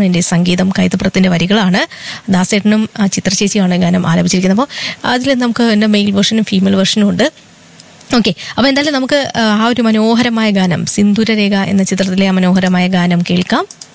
ഇതിന്റെ സംഗീതം, കൈതപ്രത്തിന്റെ വരികളാണ്. ദാസേട്ടനും ചിത്രചേച്ചിയാണ് ഗാനം ആലപിച്ചിരിക്കുന്നത്. അപ്പോൾ അതിൽ നമുക്ക് എൻ്റെ മെയിൽ വേർഷനും ഫീമെയിൽ വേർഷനും ഉണ്ട്. ഓക്കെ, അപ്പോൾ എന്തായാലും നമുക്ക് ആ ഒരു മനോഹരമായ ഗാനം, സിന്ദൂരരേഖ എന്ന ചിത്രത്തിലെ ആ മനോഹരമായ ഗാനം കേൾക്കാം.